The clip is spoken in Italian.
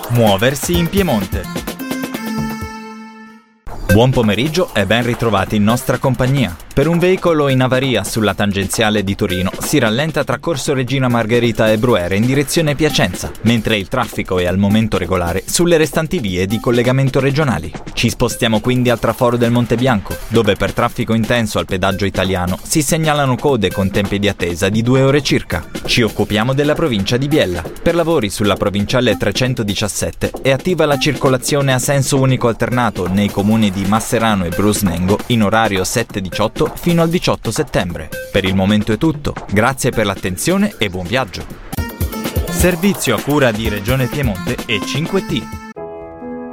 Muoversi in Piemonte. Buon pomeriggio e ben ritrovati in nostra compagnia. Per un veicolo in avaria sulla tangenziale di Torino si rallenta tra Corso Regina Margherita e Bruyère in direzione Piacenza, mentre il traffico è al momento regolare sulle restanti vie di collegamento regionali. Ci spostiamo quindi al traforo del Monte Bianco, dove per traffico intenso al pedaggio italiano si segnalano code con tempi di attesa di 2 ore circa. Ci occupiamo della provincia di Biella. Per lavori sulla provinciale 317 è attiva la circolazione a senso unico alternato nei comuni di Masserano e Brusnengo in orario 7-18 fino al 18 settembre. Per il momento è tutto. Grazie per l'attenzione e buon viaggio. Servizio a cura di Regione Piemonte e 5T.